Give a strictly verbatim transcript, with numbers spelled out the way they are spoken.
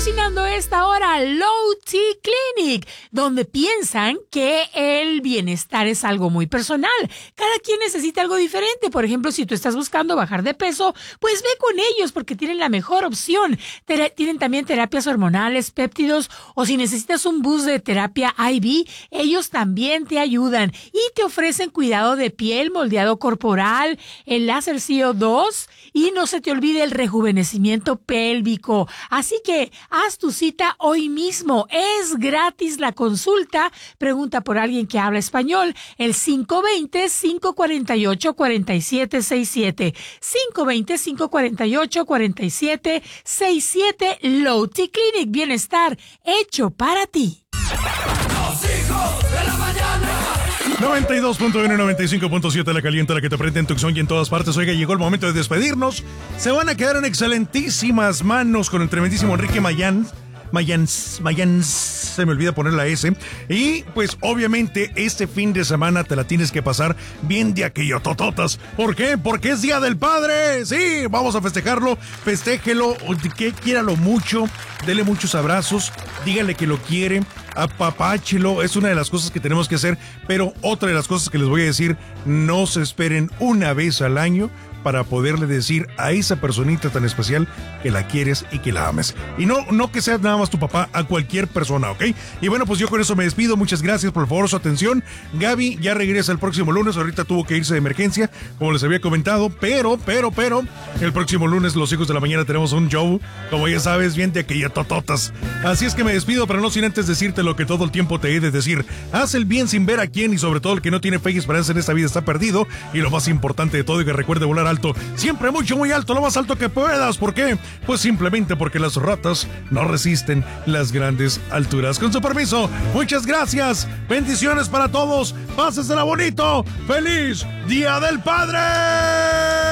patrocinando esta hora Low T Clinic, donde piensan que el bienestar es algo muy personal. Cada quien necesita algo diferente. Por ejemplo, si tú estás buscando bajar de peso, pues ve con ellos porque tienen la mejor opción. Ter- tienen también terapias hormonales, péptidos, o si necesitas un boost de terapia I V, ellos también te ayudan y te ofrecen cuidado de piel, moldeado corporal, el láser C O dos y no se te olvide el rejuvenecimiento pélvico. Así que haz tu cita hoy mismo. Es gratis la consulta. Pregunta por alguien que habla español. El cinco dos cero, cinco cuatro ocho, cuatro siete seis siete. cinco dos cero, cinco cuatro ocho, cuatro siete seis siete. Low T Clinic. Bienestar hecho para ti. Los hijos de la mañana. noventa y dos punto uno, noventa y cinco punto siete, la caliente, la que te prende en Tucson y en todas partes. Oiga, llegó el momento de despedirnos. Se van a quedar en excelentísimas manos con el tremendísimo Enrique Mayans. Mayans, Mayans, se me olvida poner la S. Y pues obviamente este fin de semana te la tienes que pasar bien de aquello tototas. ¿Por qué? Porque es Día del Padre. Sí, vamos a festejarlo. Festéjelo, que quiéralo mucho. Dele muchos abrazos. Dígale que lo quiere. Apapáchelo. Es una de las cosas que tenemos que hacer. Pero otra de las cosas que les voy a decir, no se esperen una vez al año para poderle decir a esa personita tan especial que la quieres y que la ames. Y no, no que sea nada más tu papá, a cualquier persona, ¿ok? Y bueno, pues yo con eso me despido. Muchas gracias por favor su atención. Gaby ya regresa el próximo lunes. Ahorita tuvo que irse de emergencia, como les había comentado. Pero, pero, pero, el próximo lunes, los hijos de la mañana, tenemos un show, como ya sabes, bien de aquella tototas. Así es que me despido, pero no sin antes decirte lo que todo el tiempo te he de decir. Haz el bien sin ver a quién, y sobre todo el que no tiene fe y esperanza en esta vida está perdido. Y lo más importante de todo, y que recuerde volar alto. Siempre mucho, muy alto, lo más alto que puedas. ¿Por qué? Pues simplemente porque las ratas no resisten las grandes alturas. Con su permiso, muchas gracias. Bendiciones para todos. Pásensela bonito. ¡Feliz Día del Padre!